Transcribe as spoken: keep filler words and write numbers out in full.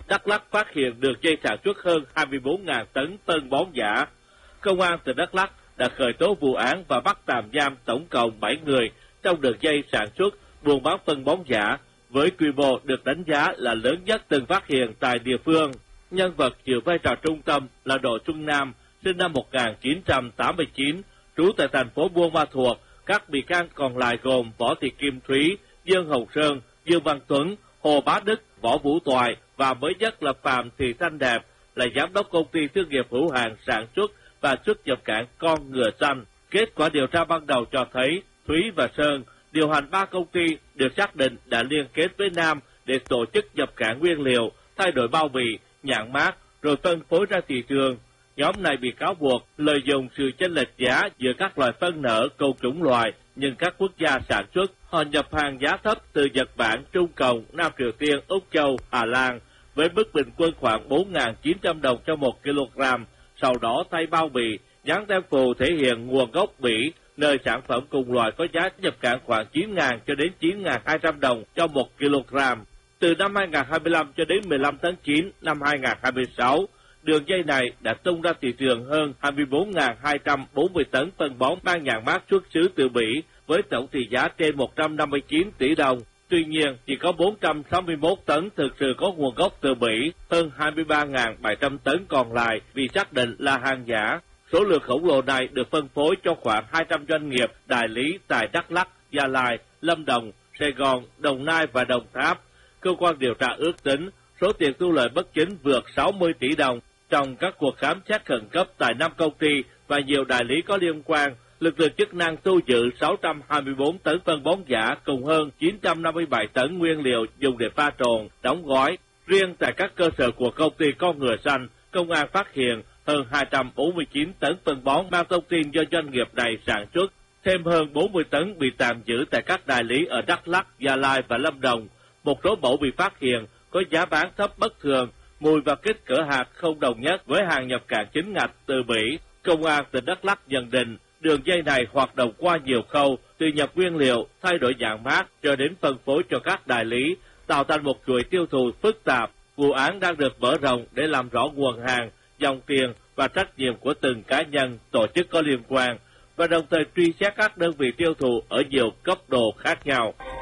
Đắk Lắk phát hiện đường dây sản xuất hơn hai mươi bốn nghìn tấn phân bón giả. Công an tỉnh Đắk Lắk đã khởi tố vụ án và bắt tạm giam tổng cộng bảy người trong đường dây sản xuất buôn bán phân bón giả với quy mô được đánh giá là lớn nhất từng phát hiện tại địa phương. Nhân vật chịu vai trò trung tâm là Đỗ Xuân Nam, sinh năm một nghìn chín trăm tám mươi chín, trú tại thành phố Buôn Ma Thuột. Các bị can còn lại gồm Võ Thị Kim Thúy, Dương Hồng Sơn, Dương Văn Tuấn, Hồ Bá Đức, Võ Vũ Toại và mới nhất là Phạm Thị Thanh Đẹp, là giám đốc công ty thương nghiệp hữu hạn sản xuất và xuất nhập cảng Con Ngựa Xanh. Kết quả điều tra ban đầu cho thấy Thúy và Sơn điều hành ba công ty được xác định đã liên kết với Nam để tổ chức nhập cảng nguyên liệu, thay đổi bao bì, nhãn mác rồi phân phối ra thị trường. Nhóm này bị cáo buộc lợi dụng sự chênh lệch giá giữa các loại phân nở cùng chủng loại nhưng các quốc gia sản xuất. Họ nhập hàng giá thấp từ Nhật Bản, Trung Cộng, Nam Triều Tiên, Úc Châu, Hà Lan với mức bình quân khoảng bốn nghìn chín trăm đồng cho một kg. Sau đó thay bao bì, dán tem phù thể hiện nguồn gốc Bỉ, nơi sản phẩm cùng loại có giá nhập cảng khoảng chín nghìn cho đến chín nghìn hai trăm đồng cho một kg. Từ năm hai nghìn không trăm hai mươi lăm cho đến mười lăm tháng chín năm hai nghìn không trăm hai mươi sáu, đường dây này đã tung ra thị trường hơn hai mươi bốn nghìn hai trăm bốn mươi tấn phân bón mang nhãn mác xuất xứ từ Bỉ với tổng trị giá trên một trăm năm mươi chín tỷ đồng. Tuy nhiên, chỉ có bốn trăm sáu mươi mốt tấn thực sự có nguồn gốc từ Bỉ, hơn hai mươi ba nghìn bảy trăm tấn còn lại bị xác định là hàng giả. Số lượng khổng lồ này được phân phối cho khoảng hai trăm doanh nghiệp đại lý tại Đắk Lắk, Gia Lai, Lâm Đồng, Sài Gòn, Đồng Nai và Đồng Tháp. Cơ quan điều tra ước tính số tiền thu lợi bất chính vượt sáu mươi tỷ đồng. Trong các cuộc khám xét khẩn cấp tại năm công ty và nhiều đại lý có liên quan, lực lượng chức năng thu giữ sáu trăm hai mươi bốn tấn phân bón giả cùng hơn chín trăm năm mươi bảy tấn nguyên liệu dùng để pha trộn, đóng gói. Riêng tại các cơ sở của công ty Con Ngựa Xanh, công an phát hiện hơn hai trăm bốn mươi chín tấn phân bón mang thông tin do doanh nghiệp này sản xuất. Thêm hơn bốn mươi tấn bị tạm giữ tại các đại lý ở Đắk Lắk, Gia Lai và Lâm Đồng. Một số mẫu bị phát hiện có giá bán thấp bất thường, mùi và kích cỡ hạt không đồng nhất với hàng nhập cảng chính ngạch từ Bỉ. Công an tỉnh Đắk Lắk nhận định đường dây này hoạt động qua nhiều khâu, từ nhập nguyên liệu, thay đổi nhãn mác cho đến phân phối cho các đại lý, tạo thành một chuỗi tiêu thụ phức tạp. Vụ án đang được mở rộng để làm rõ nguồn hàng, dòng tiền và trách nhiệm của từng cá nhân, tổ chức có liên quan và đồng thời truy xét các đơn vị tiêu thụ ở nhiều cấp độ khác nhau.